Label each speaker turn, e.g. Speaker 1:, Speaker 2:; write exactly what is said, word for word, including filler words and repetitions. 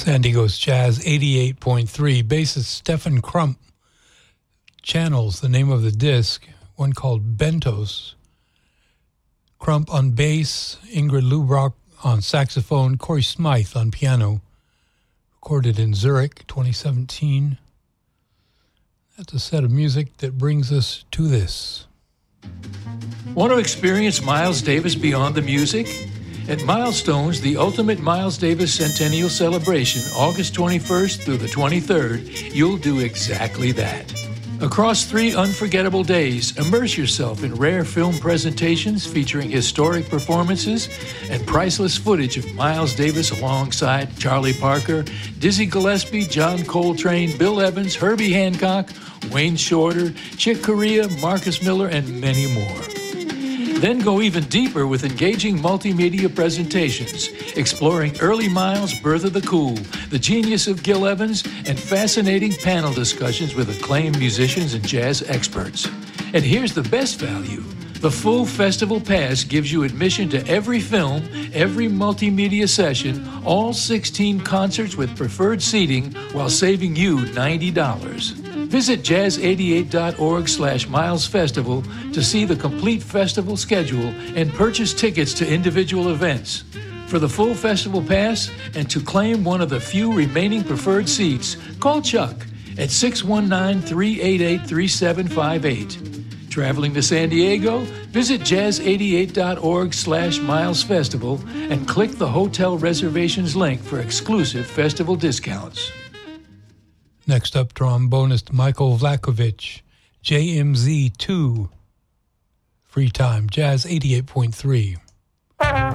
Speaker 1: San Diego's Jazz eighty-eight point three. Bassist Stefan Crump channels the name of the disc, one called Bentos. Crump on bass, Ingrid Lubrock on saxophone, Corey Smythe on piano. Recorded in Zurich, twenty seventeen. That's a set of music that brings us to this.
Speaker 2: Want to experience Miles Davis beyond the music? At Milestones, the ultimate Miles Davis Centennial Celebration, August twenty-first through the twenty-third, you'll do exactly that. Across three unforgettable days, immerse yourself in rare film presentations featuring historic performances and priceless footage of Miles Davis alongside Charlie Parker, Dizzy Gillespie, John Coltrane, Bill Evans, Herbie Hancock, Wayne Shorter, Chick Corea, Marcus Miller, and many more. Then go even deeper with engaging multimedia presentations, exploring early Miles' Birth of the Cool, the genius of Gil Evans, and fascinating panel discussions with acclaimed musicians and jazz experts. And here's the best value. The full festival pass gives you admission to every film, every multimedia session, all sixteen concerts with preferred seating while saving you ninety dollars. Visit jazz eighty-eight dot org slash Miles Festival to see the complete festival schedule and purchase tickets to individual events. For the full festival pass and to claim one of the few remaining preferred seats, call Chuck at six one nine, three eight eight, three seven five eight. Traveling to San Diego? Visit jazz eighty-eight dot org slash Miles Festival and click the hotel reservations link for exclusive festival discounts.
Speaker 1: Next up, trombonist Michael Vlakovic, J M Z two. Free Time, Jazz eighty-eight point three.